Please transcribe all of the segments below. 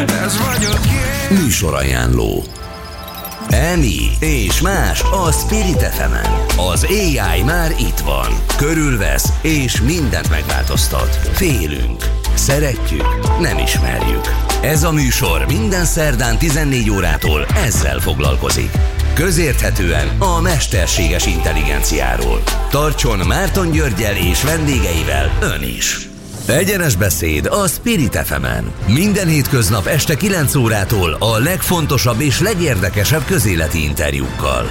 ez vagyok én. Műsorajánló. Emi és más a Spirit FM-en. Az AI már itt van. Körülvesz és mindent megváltoztat. Félünk. Szeretjük. Nem ismerjük. Ez a műsor minden szerdán 14 órától ezzel foglalkozik. Közérthetően a mesterséges intelligenciáról. Tartson Márton Györggyel és vendégeivel ön is. Egyenes beszéd a Spirit FM-en. Minden hétköznap este 9 órától a legfontosabb és legérdekesebb közéleti interjúkkal.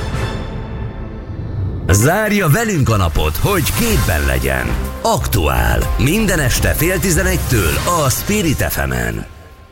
Zárja velünk a napot, hogy képben legyen. Aktuál. Minden este 10:30-től a Spirit FM-en.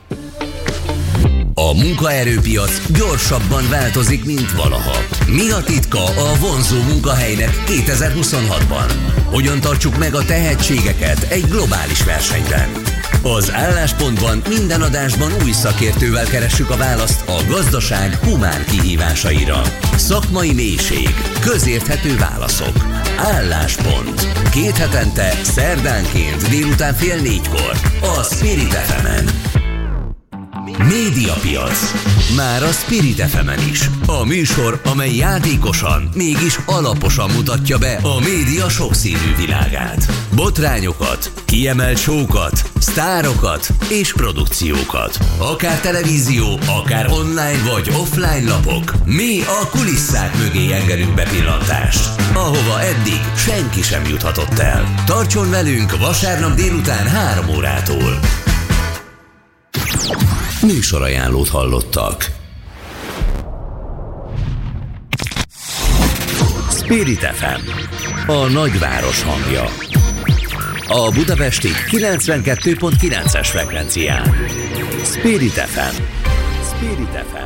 A munkaerőpiac gyorsabban változik, mint valaha. Mi a titka a vonzó munkahelynek 2026-ban? Hogyan tartsuk meg a tehetségeket egy globális versenyben? Az Álláspontban minden adásban új szakértővel keressük a választ a gazdaság humán kihívásaira. Szakmai mélység, közérthető válaszok. Álláspont. 2 hetente, szerdánként délután 3:30 a Spirit FM-en. Médiapiac. Már a Spirit FM-en is. A műsor, amely játékosan, mégis alaposan mutatja be a média sokszínű világát. Botrányokat, kiemelt show-kat, sztárokat és produkciókat. Akár televízió, akár online vagy offline lapok. Mi a kulisszák mögé engedünk bepillantást, ahova eddig senki sem juthatott el. Tartson velünk vasárnap délután 3 órától. Műsorajánlót hallottak. Spirit FM, a nagyváros hangja. A budapesti 92.9-es frekvencián. Spirit FM. Spirit FM.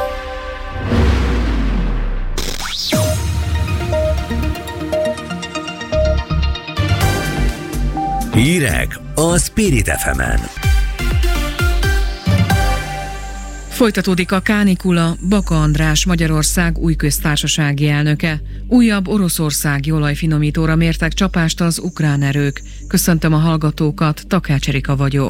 Hírek a Spirit FM-en. Folytatódik a kánikula. Baka András, Magyarország új köztársasági elnöke. Újabb oroszországi olajfinomítóra mértek csapást az ukrán erők. Köszöntöm a hallgatókat, Takács Erika vagyok.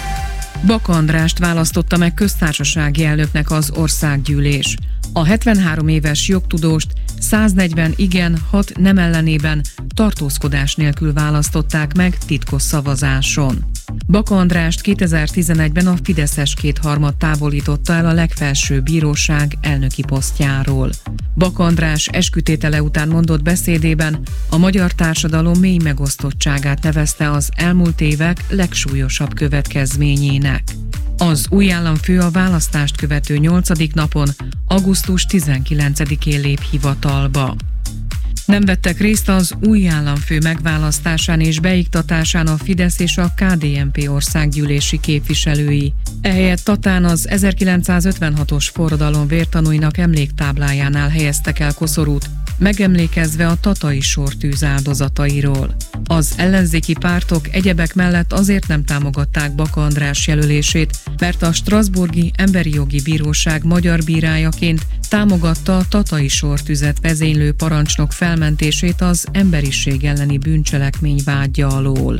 Baka Andrást választotta meg köztársasági elnöknek az országgyűlés. A 73 éves jogtudóst 140 igen, 6 nem ellenében tartózkodás nélkül választották meg titkos szavazáson. Baka Andrást 2011-ben a fideszes kétharmad távolította el a legfelsőbb bíróság elnöki posztjáról. Baka András eskütétele után mondott beszédében a magyar társadalom mély megosztottságát nevezte az elmúlt évek legsúlyosabb következményének. Az új államfő a választást követő 8. napon, augusztus 19-én lép hivatalba. Nem vettek részt az új államfő megválasztásán és beiktatásán a Fidesz és a KDNP országgyűlési képviselői. Ehelyett Tatán az 1956-os forradalom vértanúinak emléktáblájánál helyeztek el koszorút, megemlékezve a tatai sortűz áldozatairól. Az ellenzéki pártok egyebek mellett azért nem támogatták Baka András jelölését, mert a Strasbourgi Emberi Jogi Bíróság magyar bírájaként támogatta a tatai sortüzet vezénylő parancsnok felmentését az emberiség elleni bűncselekmény vádja alól.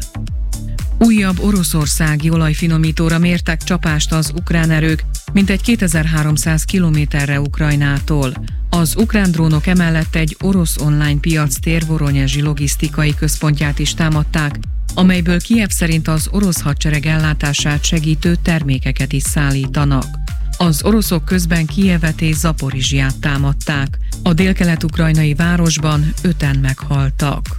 Újabb oroszországi olajfinomítóra mértek csapást az ukrán erők, mintegy 2300 kilométerre Ukrajnától. Az ukrán drónok emellett egy orosz online piactér Voronyezsi logisztikai központját is támadták, amelyből Kijev szerint az orosz hadsereg ellátását segítő termékeket is szállítanak. Az oroszok közben Kijevet és Zaporizsját támadták. A délkelet-ukrajnai városban 5-en meghaltak.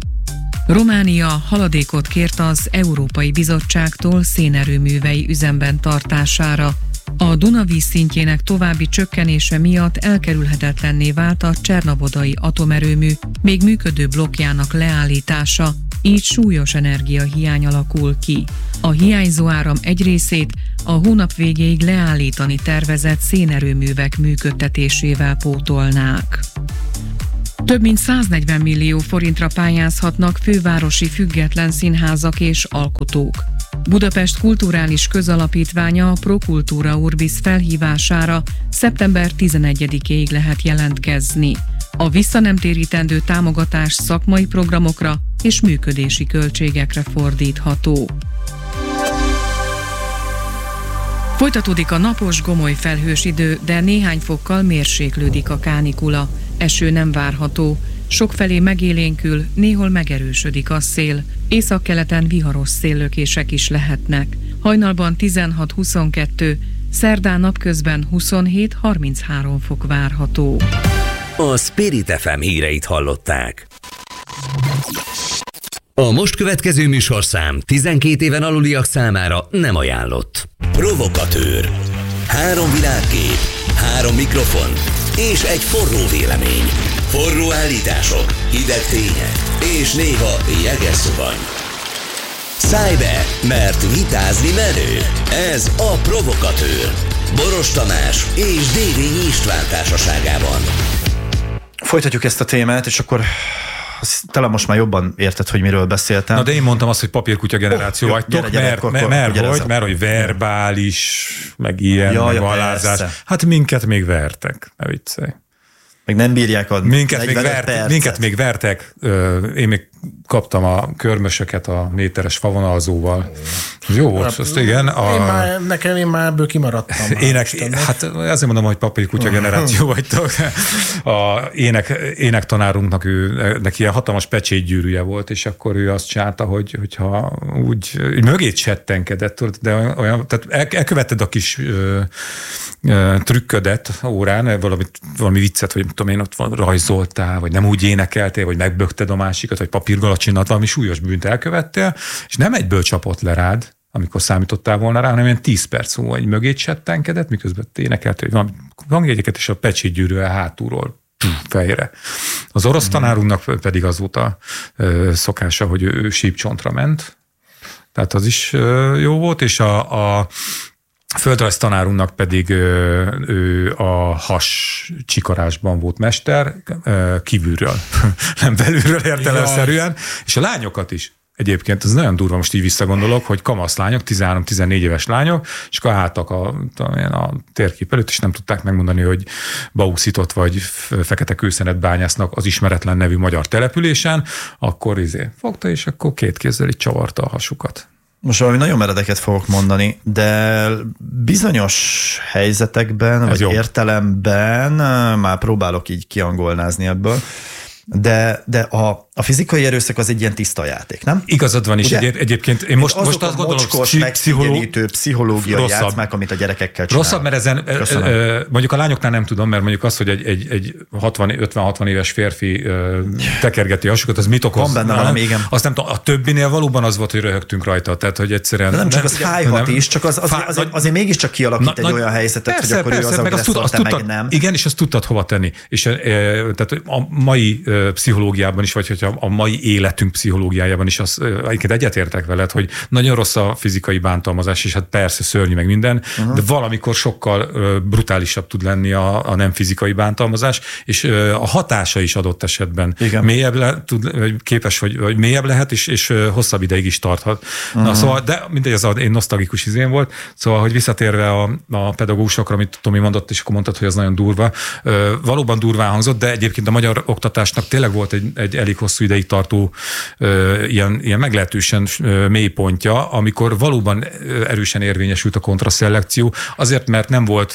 Románia haladékot kért az Európai Bizottságtól szénerőművei üzemben tartására. A Duna víz szintjének további csökkenése miatt elkerülhetetlenné vált a Csernovodai atomerőmű még működő blokkjának leállítása, így súlyos energiahiány alakul ki. A hiányzó áram egy részét a hónap végéig leállítani tervezett szénerőművek működtetésével pótolnák. Több mint 140 millió forintra pályázhatnak fővárosi független színházak és alkotók. Budapest Kulturális Közalapítványa a Pro Cultura Urbis felhívására szeptember 11-ig lehet jelentkezni. A visszanemtérítendő támogatás szakmai programokra és működési költségekre fordítható. Folytatódik a napos, gomoly felhős idő, de néhány fokkal mérséklődik a kánikula. Eső nem várható. Sokfelé megélénkül, néhol megerősödik a szél. Északkeleten viharos széllökések is lehetnek. Hajnalban 16-22, szerdán napközben 27-33 fok várható. A Spirit FM híreit hallották. A most következő műsorszám 12 éven aluliak számára nem ajánlott. Provokatőr. 3 világkép, 3 mikrofon és egy forró vélemény. Forró állítások, hideg tények és néha jeges szuvany. Szállj be, mert vitázni menő. Ez a Provokatőr. Boros Tamás és Dévényi István társaságában. Folytatjuk ezt a témát, és akkor talán most már jobban érted, hogy miről beszéltem. Na de én mondtam azt, hogy papírkutya generáció vagytok, mert hogy verbális, meg ilyen, meg alázás. Hát minket még vertek, ne viccelj. Meg nem bírják adni. Minket még vertek. Én még kaptam a körmösöket a méteres favonalzóval. Jó volt, azt igen. Én már ebből kimaradtam. Hát azért mondom, hogy papírkutya generáció vagytok. Énektanárunknak neki ilyen hatalmas pecsétgyűrűje volt, és akkor ő azt csinálta, hogyha úgy mögé csettenkedett, de olyan, tehát elkövetted a kis trükködet órán, valami viccet, vagy tudom én, ott rajzoltál, vagy nem úgy énekeltél, vagy megbökted a másikat, vagy papírgalacsinat, valami súlyos bűnt elkövettél, és nem egyből csapott le rád, amikor számítottál volna rá, hanem ilyen 10 perc múlva egy mögé csettenkedett, miközben énekeltél, hogy valami hangjegyeket, és a pecsétgyűrűvel hátulról fejre. Az orosz tanárunknak pedig az volt a szokása, hogy ő sípcsontra ment, tehát az is jó volt, és a földrajz tanárunknak pedig ő a has csikarásban volt mester, kívülről, nem belülről értelemszerűen, és a lányokat is. Egyébként ez nagyon durva, most így visszagondolok, hogy kamasz lányok, 13-14 éves lányok, és akkor álltak a térkép előtt, és nem tudták megmondani, hogy bauxitot vagy fekete kőszenet bányásznak az ismeretlen nevű magyar településen, akkor fogta, és akkor 2 kézzel így csavarta a hasukat. Most valami nagyon meredeket fogok mondani, de bizonyos helyzetekben, vagy értelemben már próbálok így kiangolnázni ebből, de a fizikai erőszak az egy ilyen tiszta játék, nem? Igazad van is. Egyébként én most azt gondolom, hogy pszichológiai játszmák, amit a gyerekekkel csinálnak. Rosszabb, mert ezen mondjuk a lányoknál nem tudom, mert mondjuk az, hogy egy 50-60 éves férfi tekergeti a hasukat, az mit okoz? Van benne valami, igen. Azt nem tudom, a többinél valóban az volt, hogy röhögtünk rajta, tehát hogy egyszerűen... De nem csak az fájhat is, csak azért mégiscsak kialakít egy olyan helyzetet, hogy akkor ő az agresszor, te meg nem. Igen, és azt tudtad hova tenni. És tehát a mai pszichológiában is, vagy a mai életünk pszichológiájában is egyetértek veled, hogy nagyon rossz a fizikai bántalmazás, és hát persze szörnyű meg minden, de valamikor sokkal brutálisabb tud lenni a nem fizikai bántalmazás, és a hatása is adott esetben mélyebb képes, hogy mélyebb lehet, és hosszabb ideig is tarthat. Na, szóval, de mindegy, ez én nosztalgikus izén volt, szóval, hogy visszatérve a pedagógusokra, amit Tomi mondott, és akkor mondtad, hogy ez nagyon durva. Valóban durván hangzott, de egyébként a magyar oktatásnak tényleg volt egy elég hosszú ideig tartó ilyen meglehetősen mély pontja, amikor valóban erősen érvényesült a kontraszelekció, azért, mert nem volt,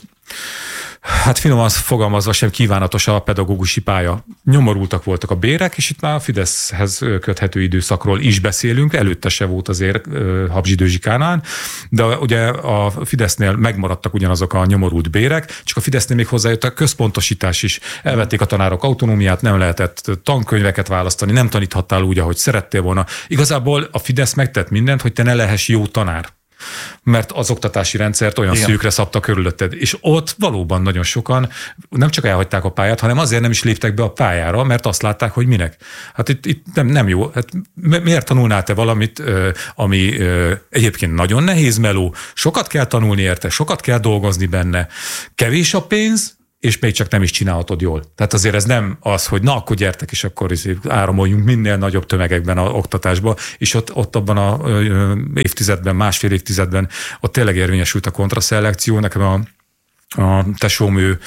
hát finoman fogalmazva sem kívánatos a pedagógusi pálya. Nyomorultak voltak a bérek, és itt már a Fideszhez köthető időszakról is beszélünk, előtte se volt azért Habzsidőzsi Kánán, de ugye a Fidesznél megmaradtak ugyanazok a nyomorult bérek, csak a Fidesznél még hozzájött a központosítás is. Elvették a tanárok autonómiát, nem lehetett tankönyveket választani, nem taníthattál úgy, ahogy szerettél volna. Igazából a Fidesz megtett mindent, hogy te ne lehess jó tanár. Mert az oktatási rendszert olyan szűkre szabta körülötted. És ott valóban nagyon sokan nem csak elhagyták a pályát, hanem azért nem is léptek be a pályára, mert azt látták, hogy minek. Hát itt nem jó. Hát miért tanulnál te valamit, ami egyébként nagyon nehéz meló, sokat kell tanulni érte, sokat kell dolgozni benne, kevés a pénz, és még csak nem is csinálhatod jól. Tehát azért ez nem az, hogy na, akkor gyertek, és akkor áramoljunk minél nagyobb tömegekben az oktatásba, és ott abban a évtizedben, másfél évtizedben ott tényleg érvényesült a kontraszelekció. Nekem a tesóm, ő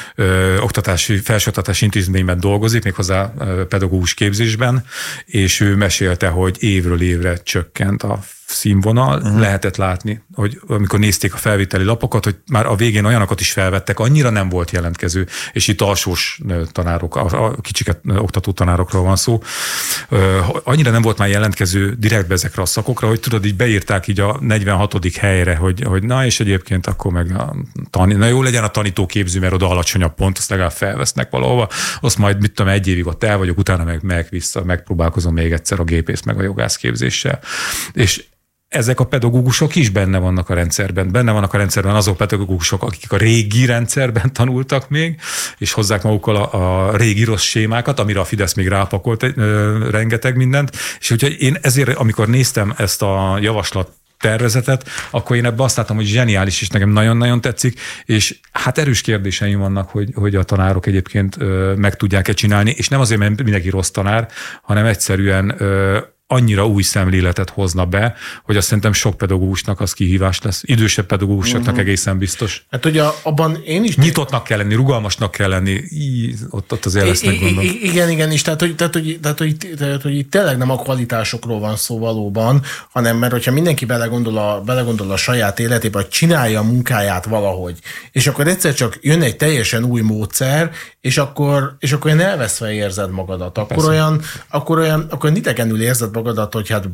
felsőoktatási intézményben dolgozik, méghozzá pedagógus képzésben, és ő mesélte, hogy évről évre csökkent a színvonal, lehetett látni, hogy amikor nézték a felvételi lapokat, hogy már a végén olyanokat is felvettek, annyira nem volt jelentkező, és itt alsós tanárok, a kicsiket oktató tanárokról van szó, annyira nem volt már jelentkező direktbe ezekre a szakokra, hogy tudod, így beírták így a 46. helyre, hogy na és egyébként akkor meg na jó legyen a tanítóképző, mert oda alacsonyabb pont, azt legalább felvesznek valahova, azt majd mit tudom, 1 évig ott el vagyok, utána meg megyek vissza, megpróbálkozom még egyszer a gépész meg a jogászképzéssel. És ezek a pedagógusok is benne vannak a rendszerben. Benne vannak a rendszerben azok pedagógusok, akik a régi rendszerben tanultak még, és hozzák magukkal a régi rossz sémákat, amire a Fidesz még rápakolt rengeteg mindent. És úgyhogy én ezért, amikor néztem ezt a javaslat tervezetet, akkor én ebben azt láttam, hogy zseniális, és nekem nagyon-nagyon tetszik, és hát erős kérdéseim vannak, hogy a tanárok egyébként meg tudják-e csinálni, és nem azért, mert mindenki rossz tanár, hanem egyszerűen annyira új szemléletet hozna be, hogy azt szerintem sok pedagógusnak az kihívás lesz. Idősebb pedagógusoknak egészen biztos. Hát ugye abban én is... Nyitottnak kell lenni, rugalmasnak kell lenni, ott azért lesznek gondok. Igen, és tehát, hogy itt tényleg nem a kvalitásokról van szó valóban, hanem mert hogyha mindenki belegondol a saját életébe, hogy csinálja a munkáját valahogy, és akkor egyszer csak jön egy teljesen új módszer, és akkor olyan elveszve érzed magadat. Akkor olyan idegenül érzed magadat, hogy hát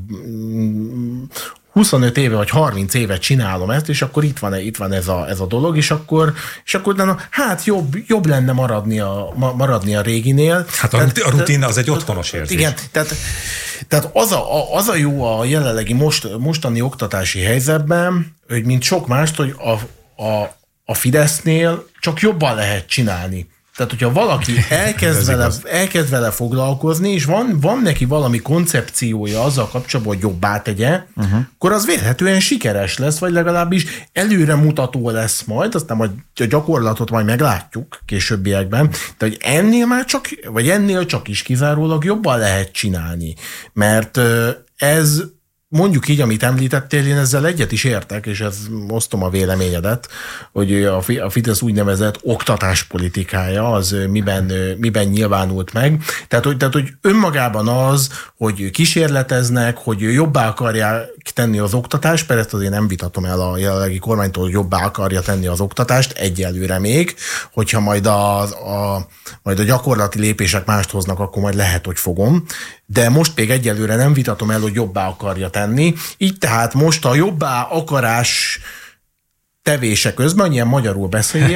25 éve vagy 30 éve csinálom ezt, és akkor itt van ez a dolog, és akkor hát jobb lenne maradni a réginél. Hát a rutin az egy otthonos érzés. Igen, tehát az a jó a jelenlegi mostani oktatási helyzetben, hogy mint sok mást, hogy a Fidesznél csak jobban lehet csinálni. Tehát, hogyha valaki elkezd vele foglalkozni, és van neki valami koncepciója azzal kapcsolatban, hogy jobbá tegye, akkor az vélhetően sikeres lesz, vagy legalábbis előremutató lesz majd, aztán majd a gyakorlatot majd meglátjuk későbbiekben, de hogy ennél csak is kizárólag jobban lehet csinálni. Mert ez mondjuk így, amit említettél, én ezzel egyet is értek, és ez osztom a véleményedet, hogy a Fidesz úgynevezett oktatáspolitikája az miben nyilvánult meg. Tehát, hogy önmagában az, hogy kísérleteznek, hogy jobbá akarják tenni az oktatást, persze azért nem vitatom el a jelenlegi kormánytól, hogy jobbá akarja tenni az oktatást, egyelőre még, hogyha majd a gyakorlati lépések mást hoznak, akkor majd lehet, hogy fogom. De most még egyelőre nem vitatom el, hogy jobbá akarja tenni. Így tehát most a jobbá akarás tevése közben, ilyen magyarul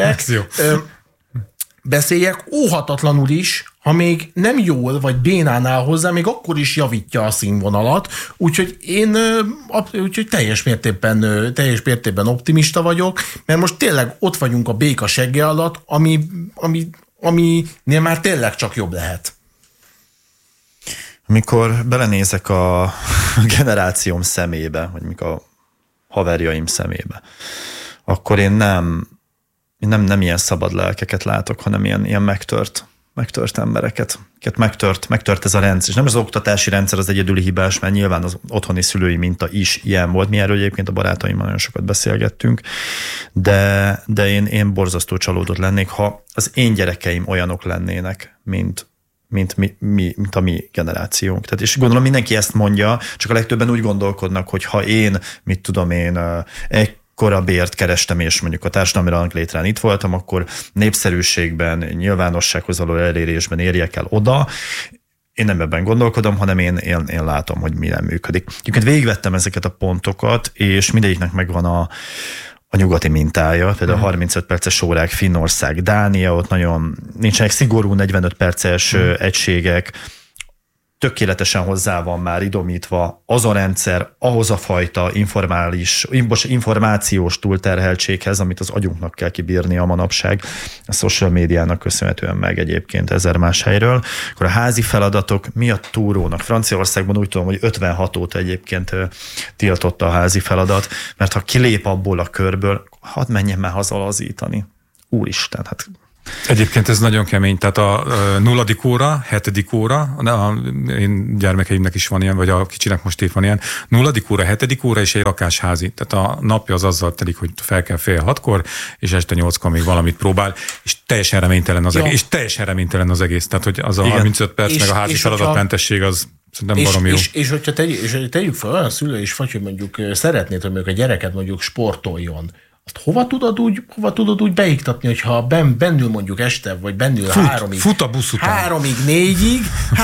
beszéljek teljességgel is, ha még nem jól vagy bénán áll hozzá, még akkor is javítja a színvonalat. Úgyhogy én teljes mértékben optimista vagyok, mert most tényleg ott vagyunk a béka segge alatt, aminél már tényleg csak jobb lehet. Amikor belenézek a generációm szemébe, vagy mikor a haverjaim szemébe, akkor én nem ilyen szabad lelkeket látok, hanem ilyen megtört embereket. Megtört ez a rendszer. És nem az oktatási rendszer az egyedüli hibás, mert nyilván az otthoni szülői minta is ilyen volt. Mi erről egyébként a barátaimmal nagyon sokat beszélgettünk, de én borzasztó csalódott lennék, ha az én gyerekeim olyanok lennének, mint a mi generációnk. Tehát, és gondolom mindenki ezt mondja, csak a legtöbben úgy gondolkodnak, hogy ha én, ekkora bért kerestem, és mondjuk a társadalmi ranglétrán itt voltam, akkor népszerűségben, nyilvánossághoz való elérésben érjek el oda. Én nem ebben gondolkodom, hanem én látom, hogy mi nem működik. Egyébként végigvettem ezeket a pontokat, és mindegyiknek megvan a nyugati mintája, például a 35 perces órák, Finnország, Dánia, ott nagyon nincsenek szigorú 45 perces egységek, tökéletesen hozzá van már idomítva az a rendszer, ahhoz a fajta információs túlterheltséghez, amit az agyunknak kell kibírni a manapság, a social médiának köszönhetően meg egyébként 1000 más helyről. Akkor a házi feladatok miatt túrónak. Franciaországban úgy tudom, hogy 56 óta egyébként tiltotta a házi feladat, mert ha kilép abból a körből, hadd menjen már haza lazítani. Úristen, hát... Egyébként ez nagyon kemény, tehát a 0. óra, 7. óra, én gyermekeimnek is van ilyen, vagy a kicsinek most épp van ilyen, 0. óra, 7. óra és egy rakásházi. Tehát a napja az azzal telik, hogy fel kell fél 6-kor, és este 8-kor még valamit próbál, és teljesen reménytelen az egész. És teljesen reménytelen az egész. Tehát, hogy az a 35 perc, meg a házi feladatmentesség az... Szerintem barom jó. És hogyha tegyük fel olyan szülő is, vagy hogy mondjuk szeretnéd, hogy mondjuk a gyereket mondjuk sportoljon, azt hova tudod úgy beiktatni, hogyha bennül mondjuk este, vagy bennül fut a busz után. 3-ig, 4-ig,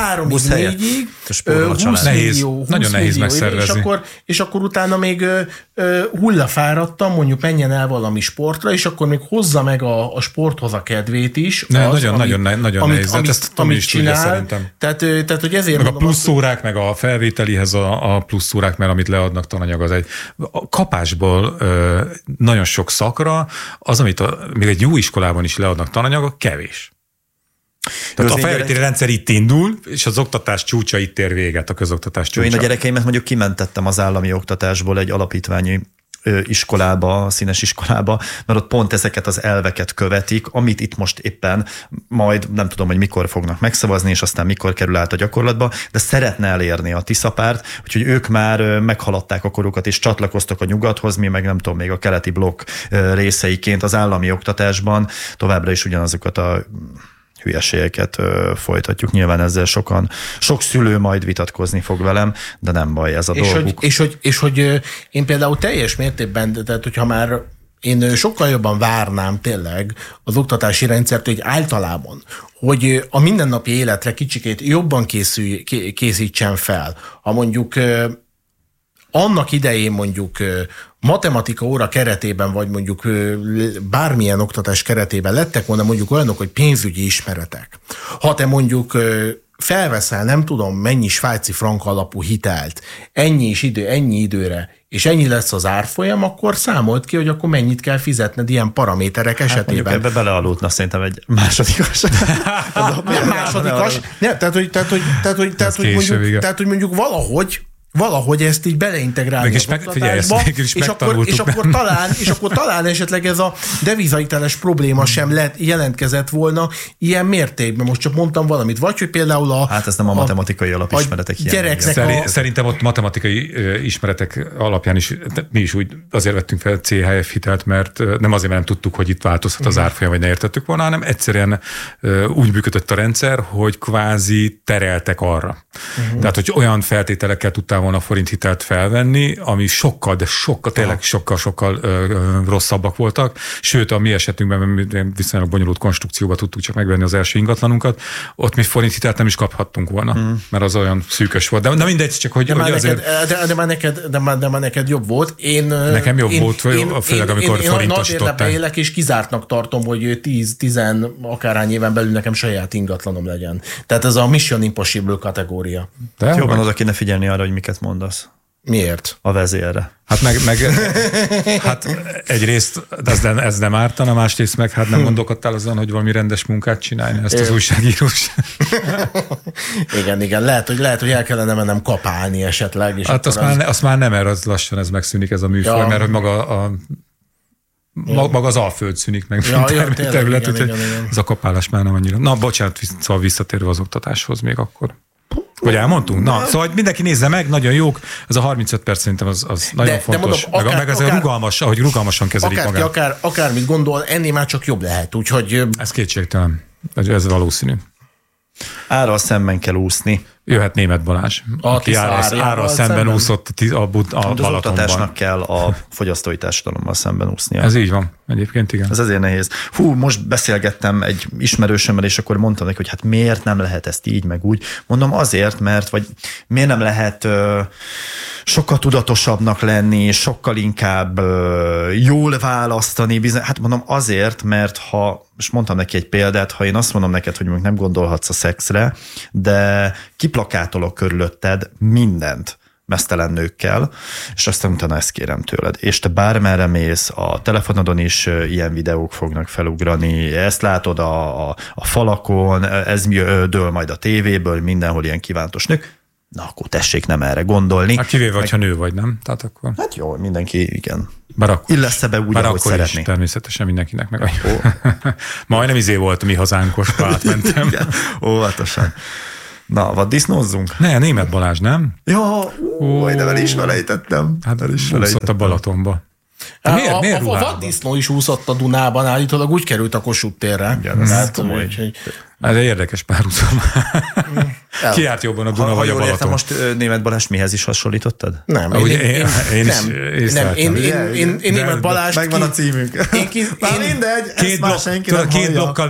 20 millió, nagyon nehéz megszervezni. És akkor utána még hullafáradtan, mondjuk menjen el valami sportra, és akkor még hozza meg a sporthoz a kedvét is. Nagyon nehéz. Amit csinál. Szerintem. Tehát, hogy ezért meg a plusz órák, meg a felvételihez a plusz órák, mert amit leadnak tananyag, az egy kapásból nagyon sok szakra, az, amit még egy jó iskolában is leadnak tananyag, kevés. Tehát a felvételi rendszer itt indul, és az oktatás csúcsa itt ér véget, a közoktatás csúcsa. Én a gyerekeimet mondjuk kimentettem az állami oktatásból egy alapítványi iskolába, színes iskolába, mert ott pont ezeket az elveket követik, amit itt most éppen majd nem tudom, hogy mikor fognak megszavazni, és aztán mikor kerül át a gyakorlatba, de szeretne elérni a Tiszapárt, úgyhogy ők már meghaladták a korukat, és csatlakoztak a nyugathoz, mi meg nem tudom, még a keleti blokk részeiként az állami oktatásban továbbra is ugyanazokat a hülyeségeket folytatjuk. Nyilván ezzel sok szülő majd vitatkozni fog velem, de nem baj, ez a dolguk. És hogy én például teljes mértékben, tehát hogyha már én sokkal jobban várnám tényleg az oktatási rendszert, hogy általában, hogy a mindennapi életre kicsikét jobban készítsen fel. Ha mondjuk annak idején mondjuk matematika óra keretében, vagy mondjuk bármilyen oktatás keretében lettek volna mondjuk olyanok, hogy pénzügyi ismeretek. Ha te mondjuk felveszel, nem tudom, mennyi svájci frank alapú hitelt, ennyi időre, és ennyi lesz az árfolyam, akkor számolt ki, hogy akkor mennyit kell fizetned ilyen paraméterek esetében. Ebbe belealudna szerintem egy másodikas. Nem másodikas. Tehát, hogy mondjuk valahogy ezt így beleintegrálni az oktatásba, és akkor talán esetleg ez a devizahiteles probléma sem jelentkezett volna ilyen mértékben. Most csak mondtam valamit. Vagy, hogy például hát ez nem a matematikai alapismeretek ilyen. Szerintem ott matematikai ismeretek alapján is, mi is úgy azért vettünk fel CHF hitelt, mert nem azért, mert nem tudtuk, hogy itt változhat az árfolyam, vagy ne értettük volna, hanem egyszerűen úgy működött a rendszer, hogy kvázi tereltek arra. Tehát, hogy olyan feltételekkel tudtál volna forint hitelt felvenni, ami sokkal rosszabbak voltak. Sőt, a mi esetünkben viszonylag bonyolult konstrukcióba tudtuk csak megvenni az első ingatlanunkat, ott mi forint hitelt nem is kaphattunk volna, mert az olyan szűkös volt. De mindegy, csak hogy azért... De már neked jobb volt. Nekem jobb volt, főleg amikor forintosították. Én élek, és kizártnak tartom, hogy 10 akárhány éven belül nekem saját ingatlanom legyen. Tehát ez a Mission Impossible kategória. Jobban oda kéne figyelni arra, hogy miket mondasz. Miért? A vezérre. Hát egyrészt ez nem ártana, másrészt meg hát nem gondolkodtál azon, hogy valami rendes munkát csinálni, ezt az újságírós. Igen. Lehet, hogy el kellene mennem kapálni esetleg. És hát azt már nem, mert az lassan ez megszűnik ez a műfaj, mert hogy maga az Alföld szűnik meg, terület, úgyhogy ez a kapálás már nem annyira. Na, bocsánat, szóval visszatérve az oktatáshoz még akkor. Hogy elmondtunk? Na, szóval mindenki nézze meg, nagyon jók. Ez a 35 perc szerintem az nagyon fontos. Mondom, meg ez rugalmas, ahogy rugalmasan kezelik magát. Akármit gondol, ennél már csak jobb lehet, úgyhogy... Ez kétségtelen. Ez valószínű. Árral szemben kell úszni. Jöhet Németh Balázs, aki árral szemben úszott a Balatonban. Az oktatásnak kell a fogyasztói társadalommal szemben úsznia. Ez így van, egyébként igen. Ez azért nehéz. Most beszélgettem egy ismerősömmel, és akkor mondtam neki, hogy hát miért nem lehet ezt így, meg úgy. Mondom azért, vagy miért nem lehet sokkal tudatosabbnak lenni, és sokkal inkább jól választani. Hát mondom azért, mert és mondtam neki egy példát, ha én azt mondom neked, hogy nem gondolhatsz a szexre, de kiplakátolok körülötted mindent meztelen nőkkel, és aztán utána ezt kérem tőled. És te bármerre mész, a telefonodon is ilyen videók fognak felugrani, ezt látod a falakon, ez dől majd a tévéből, mindenhol ilyen kívántos nők. Na, akkor tessék nem erre gondolni. Hát kivéve, hogyha nő vagy, nem? Tehát akkor... Hát jó, mindenki, igen. Illesz-e be úgy, ahogy szeretné. Természetesen mindenkinek meg. Majdnem volt a mi hazánkosba átmentem. Óvatosan. Na, vaddisznózzunk? Ne, Németh Balázs, nem? Ja, de el is felejtettem. Hát úszott a Balatonba. A vaddisznó is úszott a Dunában, állítólag úgy került a Kossuth térre. Igen, ez komoly. Ez egy érdekes párhuzam. Ki járt jobban a Duna vagy a Balaton? Értem, most Németh Balázs mihez is hasonlítottad? Nem. Én Németh Balázs... Megvan a címünk. Már mindegy, ezt már senki nem hallja.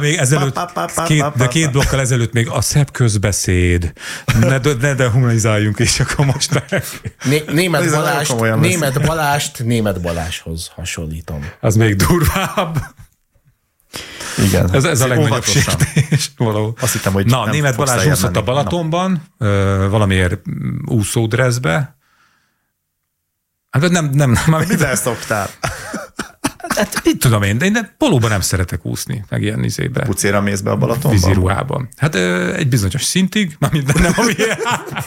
Két blokkal ezelőtt még a szebb közbeszéd. Ne dehumanizáljunk, és akkor most Németh Balázshoz hasonlítom. Az még durvább. Igen. Ez a legnagyobb sértés. Azt hittem, hogy Németh Balázs úszott a Balatonban, valamiért úszódresszbe. Hát nem. Mivel szoktál? Hát, mit tudom én, de én polóban nem szeretek úszni, meg ilyen izébe. Pucéra mész be a Balatonban? Víziruhában. Hát egy bizonyos szintig, nem a vízbe.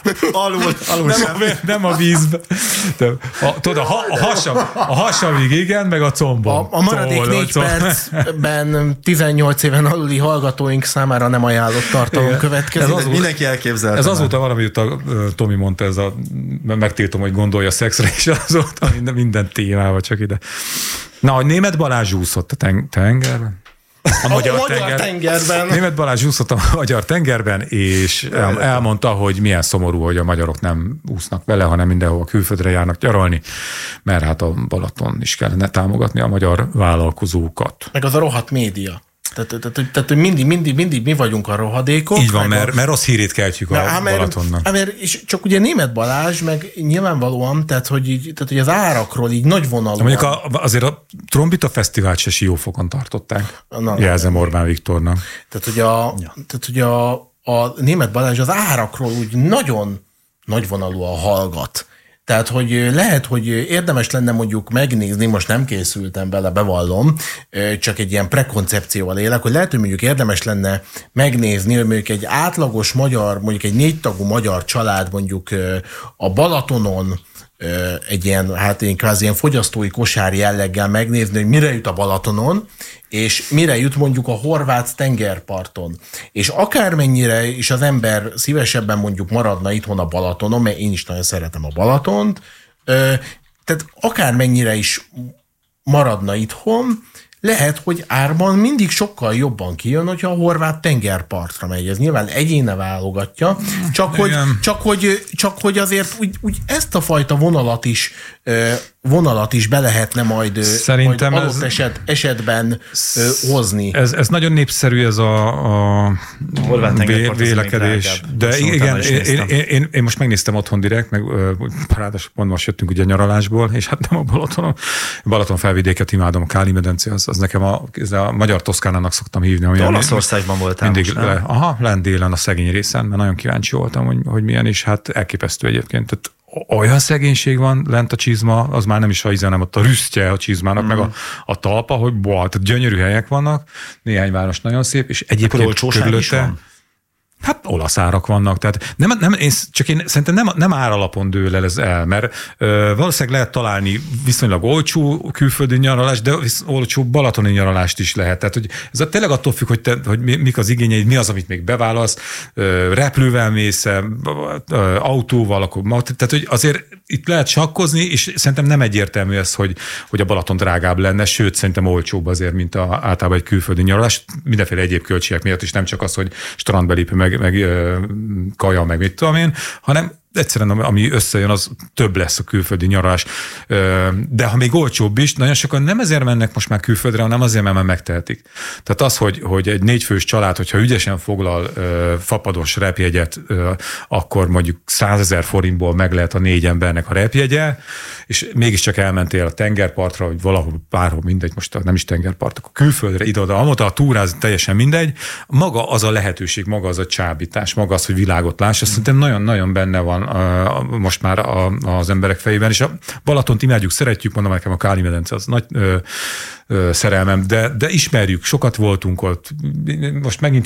Nem a vízbe. Tudod, a hasamig igen, meg a combom. A maradék 4 percben 18 éven aluli hallgatóink számára nem ajánlott tartalom következik. Mindenki elképzelte. Ez azóta valami, hogy Tomi mondta, megtiltom, hogy gondolja szexre, és azóta minden témával csak ide. Na, hogy Németh Balázs úszott a tengerben. A magyar tengerben. Németh Balázs úszott a magyar tengerben, és elmondta, hogy milyen szomorú, hogy a magyarok nem úsznak vele, hanem mindenhol külföldre járnak nyaralni, mert hát a Balaton is kellene támogatni a magyar vállalkozókat. Meg az a rohadt média. Tehát mindig mi vagyunk a rohadékok. Így van, mert rossz hírét keltjük a Balatonnak. És csak ugye Németh Balázs, meg nyilvánvalóan, tehát hogy az árakról így nagy vonalúan. Mondjuk azért a Trombita Fesztivált se Siófokon tartották. Jelzem Orbán Viktornak. Tehát ugye a Németh Balázs az árakról úgy nagyon nagy vonalúan hallgat. Tehát, hogy lehet, hogy érdemes lenne mondjuk megnézni, most nem készültem bele, bevallom, csak egy ilyen prekoncepcióval élek, hogy lehet, hogy mondjuk érdemes lenne megnézni, hogy mondjuk egy átlagos magyar, mondjuk egy 4 tagú magyar család mondjuk a Balatonon egy ilyen, hát én kvázi ilyen fogyasztói kosár jelleggel megnézni, hogy mire jut a Balatonon, és mire jut mondjuk a horvát tengerparton. És akármennyire is az ember szívesebben mondjuk maradna itthon a Balatonon, mert én is nagyon szeretem a Balatont, tehát akármennyire is maradna itthon, lehet, hogy árban mindig sokkal jobban kijön, hogyha a horvát tengerpartra megy. Ez nyilván egyéne válogatja, csak hogy azért úgy ezt a fajta vonalat is be lehetne majd adott esetben hozni. Ez nagyon népszerű, ez a vélekedés. De igen, én most megnéztem otthon direkt, meg ráadásul pont most jöttünk ugye nyaralásból, és hát nem a Balatonon. Balaton felvidéket imádom, a Káli-medence, az nekem a magyar Toszkánának szoktam hívni. Olaszországban voltál mindig lent délen a szegény részen, mert nagyon kíváncsi voltam, hogy milyen, és hát elképesztő egyébként. Tehát olyan szegénység van lent a csizma, az már nem is a hanem ott a rüsztje a csizmának, meg a talpa, hogy tehát gyönyörű helyek vannak, néhány város nagyon szép, és egyébként körülötte. Hát olasz árak vannak, tehát én szerintem nem áralapon dől el, mert valószínűleg lehet találni viszonylag olcsó külföldi nyaralást, de olcsó balatoni nyaralást is lehet. Tehát, hogy ez tényleg attól függ, hogy mik az igényeid, mi az, amit még bevállalsz, repülővel mész, autóval, akkor, tehát hogy azért itt lehet sakkozni, és szerintem nem egyértelmű ez, hogy a Balaton drágább lenne, sőt, szerintem olcsóbb azért, mint általában egy külföldi nyaralás, mindenféle egyéb költségek miatt is, nem csak az, hogy strandbelépő, meg kaja, meg mit tudom én, hanem egyszerűen ami összejön, az több lesz a külföldi nyaralás. De ha még olcsóbb is, nagyon sokan nem ezért mennek most már külföldre, hanem azért, mert már megtehetik. Tehát az, hogy egy 4 fős család, hogyha ügyesen foglal fapados repjegyet, akkor mondjuk 100 000 forintból meg lehet a 4 embernek a repjegye, és mégiscsak elmentél a tengerpartra, vagy valahol bárhol, mindegy, most nem is tengerpart, akkor külföldre, ide-oda, amoda túrázni, teljesen mindegy. Maga az a lehetőség, maga az a csábítás, maga az, hogy világot láss, azt szerintem nagyon-nagyon benne van most már az emberek fejében, és a Balatont imádjuk, szeretjük, mondom nekem a Káli-medence az nagy szerelmem, de ismerjük, sokat voltunk ott, most megint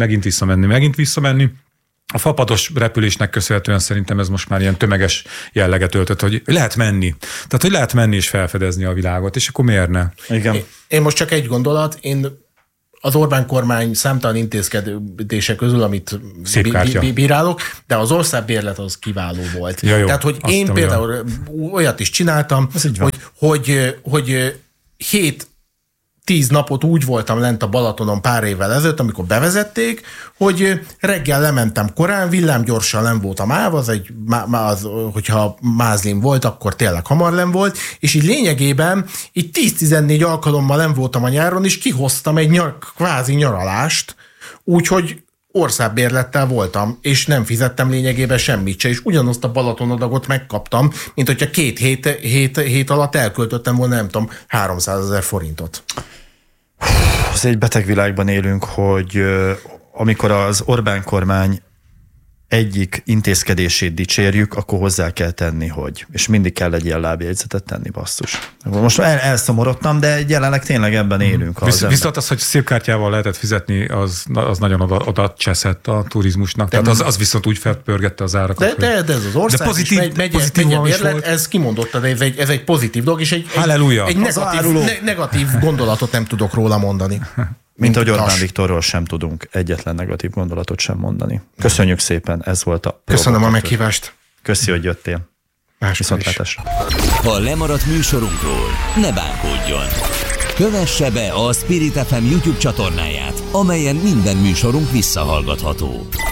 visszamenni. A fapados repülésnek köszönhetően szerintem ez most már ilyen tömeges jelleget öltött, hogy lehet menni. Tehát, hogy lehet menni és felfedezni a világot, és akkor miért ne? Igen. Én most csak egy gondolat, az Orbán kormány számtalan intézkedése közül, amit bírálok, de az országbérlet az kiváló volt. Ja, jó, tehát, hogy én például olyat is csináltam, hogy 7 10 napot úgy voltam lent a Balatonon pár évvel ezelőtt, amikor bevezették, hogy reggel lementem korán, villámgyorsan nem voltam állva, hogyha mázlim volt, akkor tényleg hamar nem volt, és így lényegében így 10-14 alkalommal nem voltam a nyáron, és kihoztam egy kvázi nyaralást, úgyhogy országbérlettel voltam, és nem fizettem lényegében semmit se, és ugyanazt a Balatonadagot megkaptam, mint hogyha 2 hét alatt elköltöttem volna, nem tudom, 300 000 forintot. Az egy beteg világban élünk, hogy amikor az Orbán kormány egyik intézkedését dicsérjük, akkor hozzá kell tenni, hogy. És mindig kell egy ilyen lábjegyzetet tenni, basszus. Most elszomorodtam, de jelenleg tényleg ebben élünk. Viszont az, hogy szép kártyával lehetett fizetni, az nagyon oda cseszett a turizmusnak. Tehát az viszont úgy felpörgette az árakat. De ez az ország, de pozitív bérlet, ez kimondottan, ez egy pozitív dolog, és egy negatív gondolatot nem tudok róla mondani. Mint ahogy Orbán Viktorról sem tudunk egyetlen negatív gondolatot sem mondani. Köszönjük szépen, ez volt a... Köszönöm a meghívást. Köszi, hogy jöttél. Viszontlátásra. Ha lemaradt műsorunkról, ne bánkodjon. Kövesse be a Spirit FM YouTube csatornáját, amelyen minden műsorunk visszahallgatható.